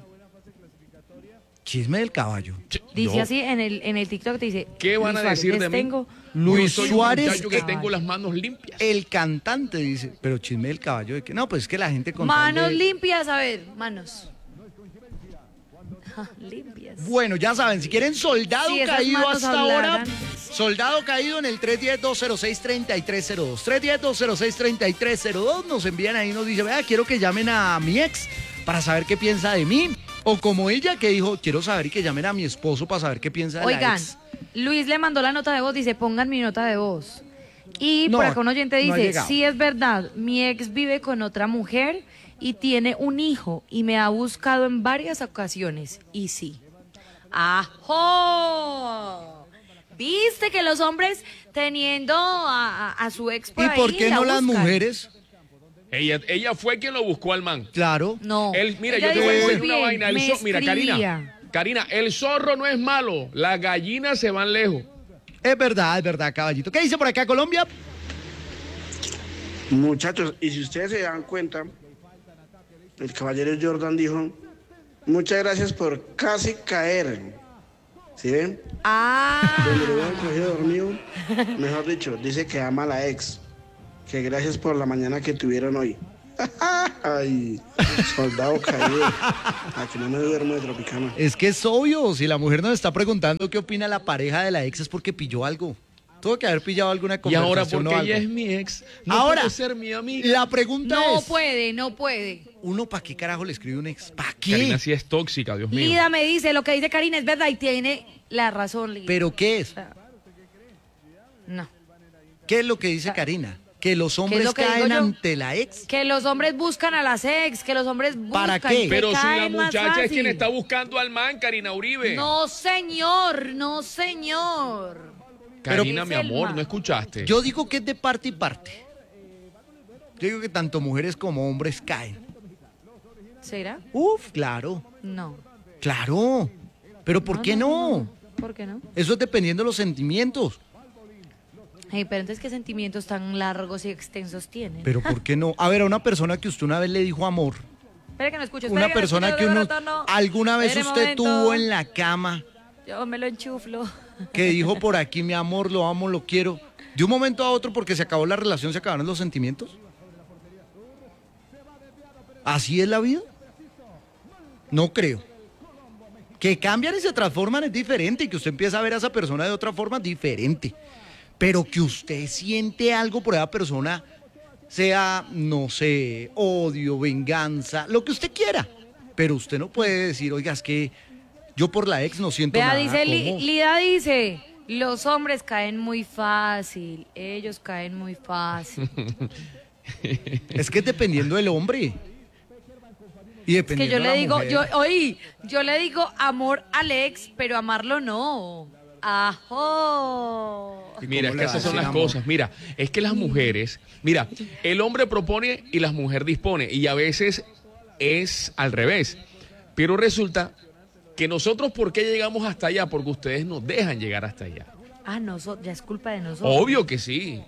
Chisme del caballo. Dice Yo- así en el, en el TikTok, te dice, ¿Qué van Luis a Suárez, decir les de mí? tengo Luis Yo soy Suárez, un muchacho que eh, tengo las manos limpias. El cantante dice, pero chisme del caballo de que no, pues es que la gente con tal manos de- limpias, a ver, manos. Limpias. Bueno, ya saben, si quieren soldado Si esas caído manos hasta ahora, hablaran. soldado caído en el tres uno cero, dos cero seis, tres tres cero dos. tres uno cero, dos cero seis, tres tres cero dos. Nos envían ahí y nos dice, vea, quiero que llamen a mi ex para saber qué piensa de mí. O como ella que dijo, quiero saber y que llamen a mi esposo para saber qué piensa de la Oigan, ex. Luis le mandó la nota de voz, dice, pongan mi nota de voz. Y No, por acá un oyente no ha dice, llegado. sí es verdad, mi ex vive con otra mujer y tiene un hijo y me ha buscado en varias ocasiones. Y sí. ¡Ajo! ¿Viste que los hombres teniendo a, a- a su ex por ¿Y ahí por qué la no las buscan? mujeres? Ella, ella fue quien lo buscó al man. Claro. No. Él, mira, Ella yo te voy a dice decir muy una bien, vaina. El me zo- mira, Karina, escribía. Karina, el zorro no es malo, las gallinas se van lejos. Es verdad, es verdad, caballito. ¿Qué dice por acá Colombia? Muchachos, y si ustedes se dan cuenta, el caballero Jordan dijo, muchas gracias por casi caer. ¿Sí ven? Ah. Donde lo hubieran cogido dormido, mejor dicho, dice que ama a la ex. Que gracias por la mañana que tuvieron hoy. Ay, soldado caído. Aquí no me duermo de Tropicana. Es que es obvio, si la mujer nos está preguntando qué opina la pareja de la ex es porque pilló algo. Tuvo que haber pillado alguna Y conversación ahora, o porque algo. ella es mi ex, no Ahora, puede ser mi amiga. La pregunta No es, puede, no puede. ¿uno para qué carajo le escribe un ex? ¿Para qué? Karina sí es tóxica, Dios mío. Lida me dice, lo que dice Karina es verdad y tiene la razón, Lida. ¿Pero qué es? No. ¿Qué es lo que dice Karina? Que los hombres lo que digo caen yo? ante la ex. Que los hombres buscan a las ex, que los hombres buscan. ¿Para qué? que Pero si la caen más muchacha es fácil. quien está buscando al man, Karina Uribe. No, señor, no, señor. Karina, Es mi el amor, man. ¿no escuchaste? Yo digo que es de parte y parte. Yo digo que tanto mujeres como hombres caen. ¿Será? Uf, claro, No. claro. Pero ¿por No, qué no, no? no, no. ¿Por qué no? Eso es dependiendo de los sentimientos. Ay, pero entonces, ¿qué sentimientos tan largos y extensos tienen? Pero ¿por qué no? A ver, a una persona que usted una vez le dijo amor, Espera que no escucho. una espera que no persona escucho, que uno retorno. alguna vez Espere un usted momento. tuvo en la cama, Yo me lo enchuflo. que dijo por aquí mi amor, lo amo, lo quiero, de un momento a otro porque se acabó la relación, se acabaron los sentimientos. ¿Así es la vida? No creo. Que cambian y se transforman es diferente y que usted empieza a ver a esa persona de otra forma es diferente. Pero que usted siente algo por esa persona, sea, no sé, odio, venganza, lo que usted quiera. Pero usted no puede decir, oiga, es que yo por la ex no siento Vea, nada. dice, Li- ¿cómo? Lida dice, los hombres caen muy fácil, ellos caen muy fácil. Es que es dependiendo del hombre. Y Que dependiendo yo de le la digo, mujer. yo, oí, yo le digo amor al ex, pero amarlo no. Ajo. ¿Y Mira, es cómo que le va a esas son decir las amor? cosas. Mira, es que las mujeres, mira, el hombre propone y la mujer dispone. Y a veces es al revés. Pero resulta que nosotros, ¿por qué llegamos hasta allá? Porque ustedes nos dejan llegar hasta allá. Ah, no, so- ya es culpa de nosotros. Obvio que sí,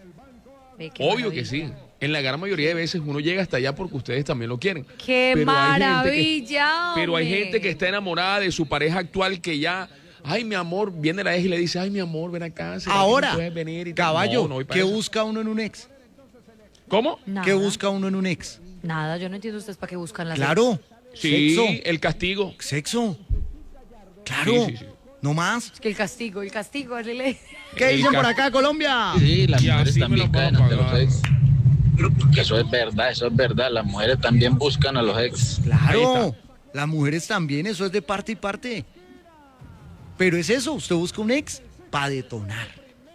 Ve, qué obvio maravilla. que sí. En la gran mayoría de veces uno llega hasta allá porque ustedes también lo quieren. ¡Qué Pero hay gente que- maravilla! Pero hay hombre. gente que está enamorada de su pareja actual que ya, ay, mi amor, viene la ex y le dice, ay, mi amor, ven acá. ¿será que Ahora, no puedes venir? Y tal? caballo, No, no voy para ¿qué eso. busca uno en un ex? ¿Cómo? Nada, ¿Qué busca uno en un ex? Nada, yo no entiendo ustedes para qué buscan las Claro, Sí, sexo, el castigo. sexo. Claro, Sí, sí, sí. no más. ex. Que el castigo, el castigo, el le- ¿Qué El dicen por ca- acá, Colombia? Sí, las Y mujeres así me también lo puedo caen ante los pagar. ex. Eso es verdad, eso es verdad. Las mujeres también buscan a los ex. Ahí Claro, está. las mujeres también, eso es de parte y parte. Pero es eso, usted busca un ex para detonar.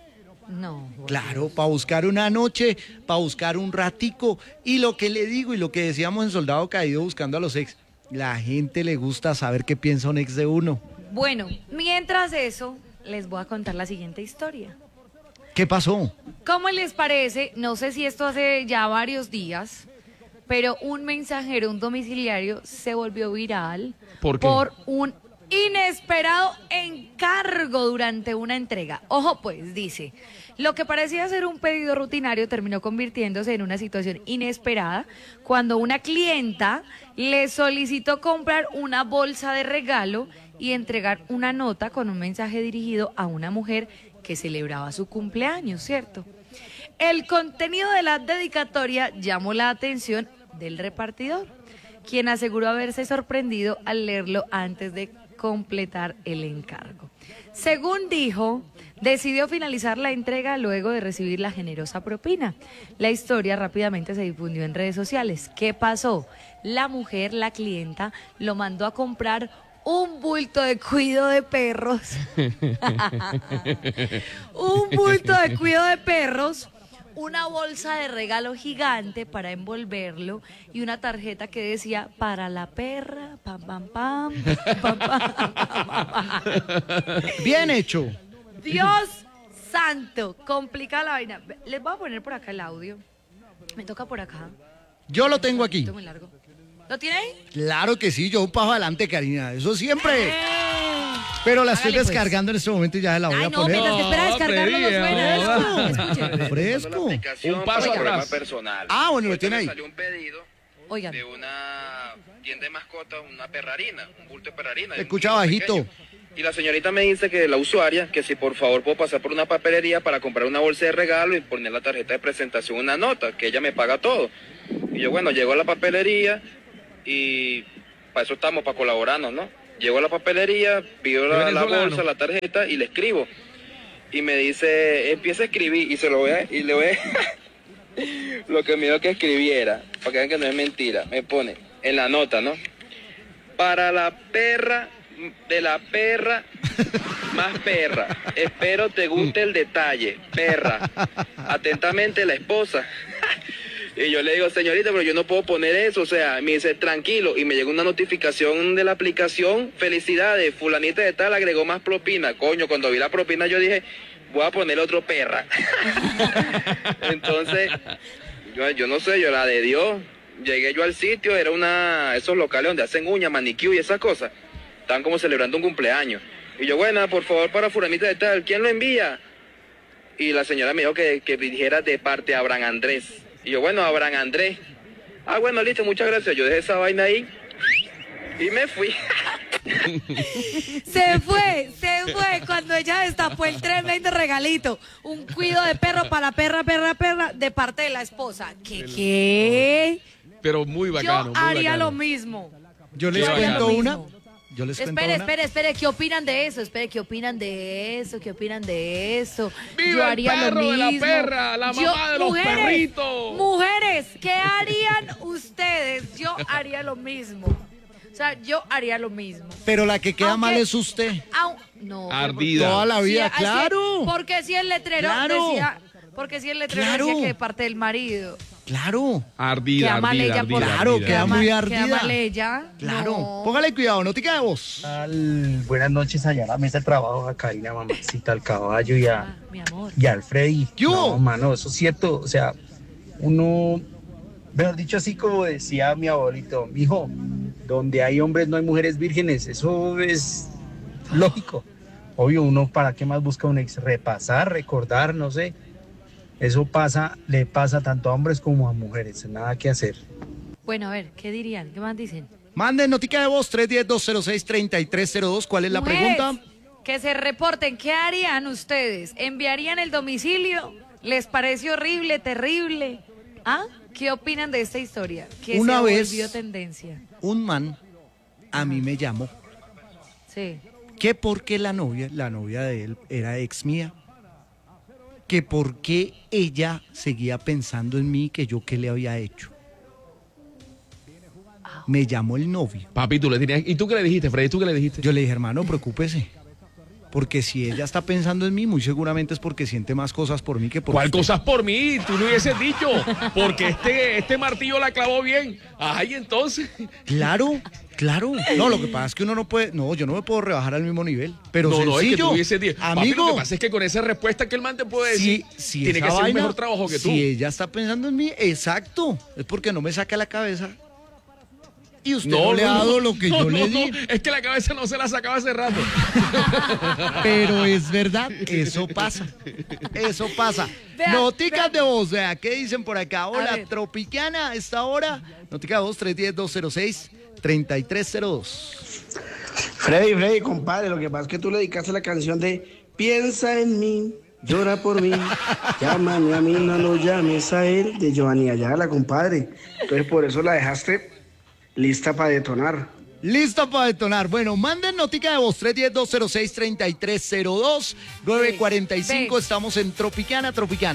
No. por Claro, Dios. para buscar una noche, para buscar un ratico. Y lo que le digo y lo que decíamos en Soldado Caído buscando a los ex, la gente le gusta saber qué piensa un ex de uno. Bueno, mientras eso, les voy a contar la siguiente historia. ¿Qué pasó? ¿Cómo les parece? No sé si esto hace ya varios días, pero un mensajero, un domiciliario, se volvió viral ¿Por qué? un inesperado encargo durante una entrega. Ojo pues, dice, lo que parecía ser un pedido rutinario terminó convirtiéndose en una situación inesperada cuando una clienta le solicitó comprar una bolsa de regalo y entregar una nota con un mensaje dirigido a una mujer que celebraba su cumpleaños, ¿cierto? El contenido de la dedicatoria llamó la atención del repartidor, quien aseguró haberse sorprendido al leerlo antes de completar el encargo. Según dijo, decidió finalizar la entrega luego de recibir la generosa propina. La historia rápidamente se difundió en redes sociales. ¿Qué pasó? La mujer, la clienta, lo mandó a comprar un bulto de cuido de perros. Un bulto de cuido de perros, una bolsa de regalo gigante para envolverlo y una tarjeta que decía para la perra, pam, pam, pam, pam, pam, pam, pam. Bien hecho. Dios santo, complica la vaina. Les voy a poner por acá el audio. Me toca por acá. Yo lo tengo aquí. Muy largo. ¿Lo tiene ahí? Claro que sí, yo un paso adelante, Karina, eso siempre. Pero la estoy Hágale, pues. descargando en este momento y ya se la voy Ay, a no, poner. mientras que espera descargarlo, no suena. Escuchen. Fresco. Un paso atrás. Personal. Ah, bueno, lo tiene ahí. Me salió un pedido Oigan. de una tienda de mascotas, una perrarina, un bulto de perrarina. Escucha un bajito. pequeño. Y la señorita me dice que la usuaria, que si por favor puedo pasar por una papelería para comprar una bolsa de regalo y poner la tarjeta de presentación, una nota, que ella me paga todo. Y yo, bueno, llego a la papelería y para eso estamos, para colaborarnos, ¿no? Llego a la papelería, pido la, la bolsa, la tarjeta y le escribo. Y me dice, empieza a escribir y se lo voy a, y le voy a, lo que me dio que escribiera, para que vean que no es mentira. Me pone en la nota, ¿no? Para la perra, de la perra, más perra. Espero te guste el detalle, perra. Atentamente la esposa. Y yo le digo, señorita, pero yo no puedo poner eso, o sea, me dice, tranquilo, y me llegó una notificación de la aplicación, felicidades, fulanita de tal agregó más propina. Coño, cuando vi la propina yo dije, voy a poner otro perra. Entonces, yo, yo no sé, yo la de Dios, llegué yo al sitio, era una, esos locales donde hacen uñas, manicure y esas cosas, estaban como celebrando un cumpleaños. Y yo, bueno, por favor, para fulanita de tal, ¿quién lo envía? Y la señora me dijo que, que dijera de parte a Abraham Andrés. Y yo, bueno, Abraham Andrés. Ah, bueno, listo, muchas gracias. Yo dejé esa vaina ahí y me fui. Se fue, se fue cuando ella destapó el tremendo regalito. Un cuido de perro para la perra, perra, perra, de parte de la esposa. ¿Qué, qué? Pero muy bacano. Yo muy haría bacano. lo mismo. Yo les Yo haría cuento lo una. mismo. Yo les cuento Espere, una. espere, espere, ¿qué opinan de eso? Espere, ¿qué opinan de eso? ¿Qué opinan de eso? ¡Viva Yo el haría lo perro de la mismo. perra, la mamá Yo- de los mujeres, perritos! Mujeres, ¿qué harían ustedes? Yo haría lo mismo. O sea, yo haría lo mismo. Pero la que queda Aunque- mal es usted. Au- no. Ardida. Toda la vida, Sí, así- claro. Porque si el letrero Claro. decía, porque si el letrero Claro. decía que de parte del marido. Claro. Ardida, Queda mal ardida, ella ardida, por- Claro, ardida. queda muy Queda ardida. mal ella. Claro. No. Póngale cuidado, notica de voz. Al- buenas noches allá a la mesa de trabajo, a Karina, mamacita, al caballo y a, Ah, mi amor. y al Freddy. ¿Qué hubo? No, mano, eso es cierto. O sea, uno, mejor dicho, así como decía mi abuelito, mijo, donde hay hombres no hay mujeres vírgenes. Eso es lógico. Obvio, uno para qué más busca un ex, repasar, recordar, no sé. Eso pasa, le pasa tanto a hombres como a mujeres, nada que hacer. Bueno, a ver, ¿qué dirían? ¿Qué más dicen? Manden notica de voz tres uno cero, dos cero seis, tres tres cero dos. ¿Cuál es la Mujeres, pregunta? que se reporten, ¿qué harían ustedes? ¿Enviarían el domicilio? ¿Les parece horrible, terrible? ¿Ah? ¿Qué opinan de esta historia? Que Una se vez- volvió tendencia. Un man a mí me llamó Sí. que porque la novia, la novia de él era ex mía, que porque ella seguía pensando en mí, que yo qué le había hecho. Me llamó el novio. Papi, tú le tenías... ¿Y tú qué le dijiste, Freddy? ¿Tú qué le dijiste? Yo le dije, hermano, preocúpese. Porque si ella está pensando en mí, muy seguramente es porque siente más cosas por mí que por ¿Cuál usted. cosas por mí? Tú no hubieses dicho. Porque este, este martillo la clavó bien. Ay, entonces. Claro, claro. No, lo que pasa es que uno no puede... No, yo no me puedo rebajar al mismo nivel. Pero no, no, es que sencillo, tú hubieses dicho. Papi, amigo, lo que pasa es que con esa respuesta que el man te puede decir, si, si tiene esa que hacer un vaina, mejor trabajo que tú. Si ella está pensando en mí, exacto. Es porque no me saca la cabeza. Y usted no, le ha dado lo que no, yo no, le di. no, es que la cabeza no se la sacaba hace rato. Pero es verdad, eso pasa. Eso pasa. Vea, Noticas vea. de voz, vea, ¿qué dicen por acá? Hola, ver. Tropicana, a esta hora. Notica de voz, tres uno cero, dos cero seis, tres tres cero dos. Freddy, Freddy, compadre, lo que pasa es que tú le dedicaste la canción de Piensa en mí, llora por mí, llámame a mí, no lo llames a él, de Giovanni Ayala, compadre. Entonces por eso la dejaste lista para detonar. Lista para detonar. Bueno, manden notica de voz, tres uno cero, dos cero seis, tres tres cero dos, nueve cuarenta y cinco. ve. Estamos en Tropicana, Tropicana.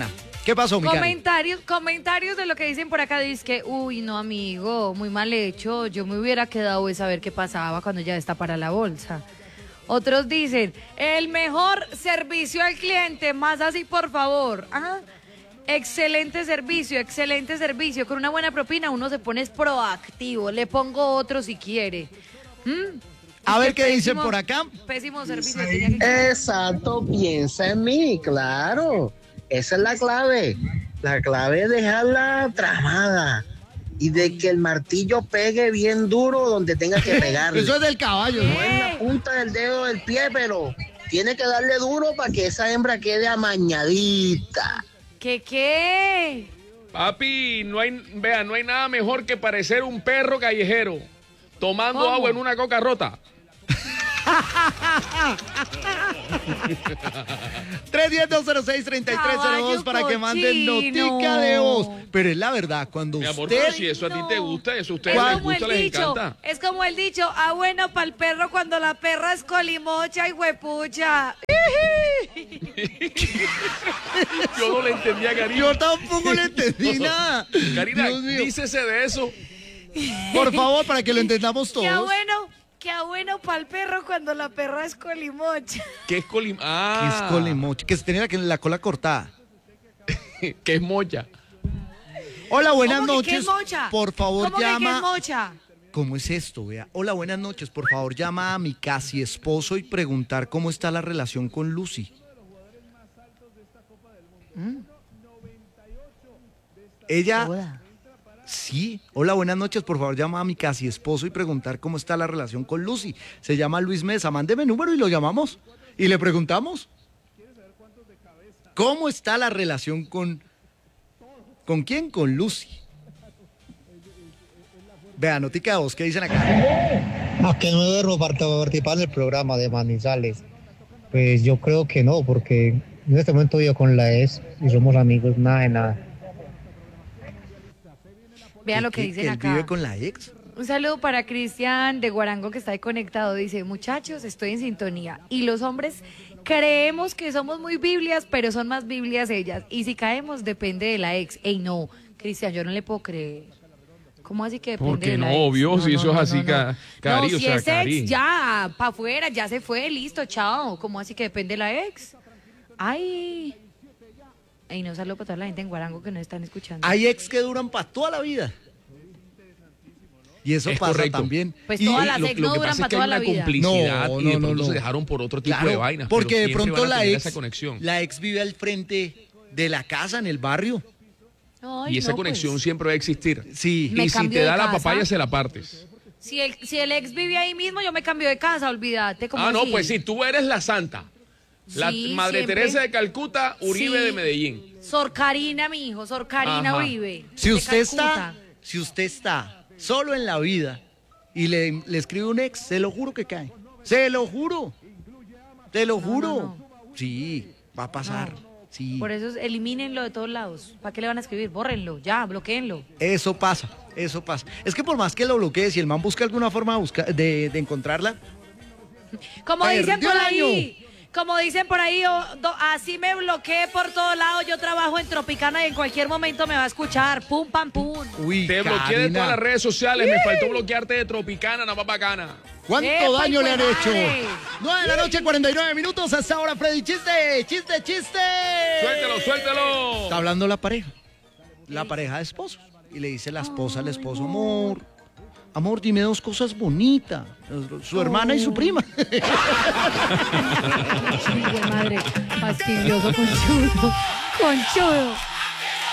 ¿Qué pasó, mi Cari? Comentarios, comentarios de lo que dicen por acá. Dice que, uy, no, amigo, muy mal hecho. Yo me hubiera quedado de saber qué pasaba cuando ya está para la bolsa. Otros dicen, el mejor servicio al cliente, más así, por favor. Ajá. Excelente servicio, excelente servicio. Con una buena propina uno se pone proactivo. Le pongo otro si quiere. ¿Mm? A ver qué pésimo, dicen por acá. Pésimo servicio. Exacto, piensa en mí, claro. Esa es la clave. La clave es dejarla tramada y de que el martillo pegue bien duro donde tenga que pegarle. Eso es del caballo, ¿no? No en la punta del dedo del pie, pero tiene que darle duro para que esa hembra quede amañadita. ¿Qué qué? Papi, no hay, vea, no hay nada mejor que parecer un perro callejero tomando ¿Cómo? agua en una coca rota. tres uno cero, cero seis, tres tres cero dos para que manden notica de voz. Pero es la verdad, cuando Mi amor, usted... pero si eso a ti te gusta, eso a ustedes Es les como gusta, el les dicho, encanta. es como el dicho, ah bueno para el perro cuando la perra es colimocha y huepucha. Yo no le entendía, Karina. Yo tampoco le entendí nada. Karina, Dios mío. dícese de eso. Por favor, para que lo entendamos todos. Qué bueno, qué bueno para el perro cuando la perra es colimocha. ¿Qué es colim? Que Ah, es colimocha, que se tenía la, la cola cortada. que es mocha. Hola, buenas ¿Cómo que noches. qué es mocha? Por favor, ¿Cómo que qué es llama... mocha? ¿Cómo es esto? Vea. Hola, buenas noches. Por favor, llama a mi casi esposo y preguntar cómo está la relación con Lucy. ¿Mm? Ella... Hola. Sí. Hola, buenas noches. Por favor, llama a mi casi esposo y preguntar cómo está la relación con Lucy. Se llama Luis Mesa. Mándeme número y lo llamamos. Y le preguntamos. ¿Cómo está la relación con... ¿Con quién? Con Lucy. Vea, notica de voz, ¿qué dicen acá? ¿A qué no debo participar en el programa de Manizales? Pues yo creo que no, porque en este momento vivo con la ex y somos amigos, nada de nada. Vea lo que ¿Qué- dicen él acá. vive con la ex? Un saludo para Cristian de Guarango que está ahí conectado. Dice, muchachos, estoy en sintonía. Y los hombres creemos que somos muy biblias, pero son más biblias ellas. Y si caemos, depende de la ex. Ey, no, Cristian, yo no le puedo creer. ¿Cómo así que depende Porque de no, la ex? obvio, si eso es no, así, no. ca- Cari, No, o si sea, es Cari. ex, ya, para afuera, ya se fue, listo, chao. ¿Cómo así que depende de la ex? Ay. Ey, no, saludo para toda la gente en Guarango que nos están escuchando. Hay ex que duran para toda la vida. Y eso Es pasa correcto. también. Pues Y todas las lo, ex lo no que duran pasa es para que toda hay la una vida. complicidad No, y de no, no, pronto no. se dejaron por otro tipo Claro, de vainas. porque pero de siempre pronto van a la tener ex, esa conexión. la ex vive al frente de la casa, en el barrio. Ay, Y esa no, conexión pues. siempre va a existir. Sí. Me Y si cambio te de da la casa. papaya, se la partes. Si el, si el ex vive ahí mismo, yo me cambio de casa, olvídate. ¿Cómo Ah, no, así? pues sí, tú eres la santa. La Sí, Madre siempre. Teresa de Calcuta, Uribe Sí. de Medellín. Sor Karina, mi hijo, Sor Karina Ajá. Uribe. Si de usted Calcuta. está, si usted está solo en la vida y le, le escribe un ex, se lo juro que cae. Se lo juro. Te lo juro. Sí, va a pasar. Sí. Por eso es- elimínenlo de todos lados. ¿Para qué le van a escribir? Bórrenlo, ya, bloqueenlo. Eso pasa, eso pasa. Es que por más que lo bloquee, si el man busca alguna forma de, buscar- de, de encontrarla, Como Perdió dicen por el ahí, como dicen por ahí, o- do- así me bloqueé por todos lados. Yo trabajo en Tropicana y en cualquier momento me va a escuchar. Pum, pam, pum. uy, Te bloqueé de Karina, todas las redes sociales. Me faltó bloquearte de Tropicana, nada más bacana. ¿cuánto ¡Epa, daño le han hijo de hecho? madre! nueve de la noche, cuarenta y nueve minutos. Hasta ahora, Freddy, chiste, chiste, chiste. Suéltelo, suéltelo. Está hablando la pareja, la pareja de esposos. Y le dice la esposa al esposo, amor, amor, dime dos cosas bonitas. Su hermana y su prima. Ay, madre, fastidioso, conchudo, conchudo.